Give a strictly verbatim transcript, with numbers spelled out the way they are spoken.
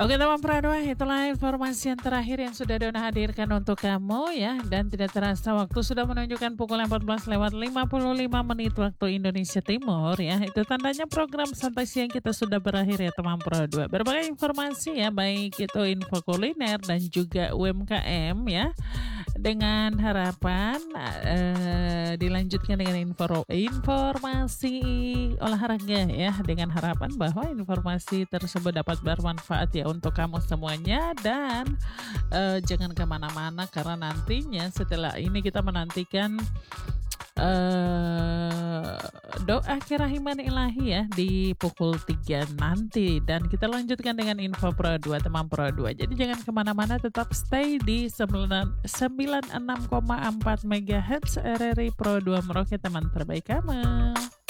Oke teman Pradua, itulah informasi yang terakhir yang sudah Dona hadirkan untuk kamu ya. Dan tidak terasa waktu sudah menunjukkan pukul empat belas lewat lima puluh lima menit waktu Indonesia Timur ya. Itu tandanya program Santai Siang kita sudah berakhir ya teman Pradua. Berbagai informasi ya, baik itu info kuliner dan juga U M K M ya. Dengan harapan uh, dilanjutkan dengan info, informasi olahraga ya. Dengan harapan bahwa informasi tersebut dapat bermanfaat ya untuk kamu semuanya. Dan uh, jangan kemana-mana karena nantinya setelah ini kita menantikan uh, doa kirahiman ilahi ya di pukul tiga nanti. Dan kita lanjutkan dengan info Pro dua teman Pro dua. Jadi jangan kemana-mana, tetap stay di sembilan puluh enam koma empat megahertz R R I Pro dua Merauke, teman terbaik kamu.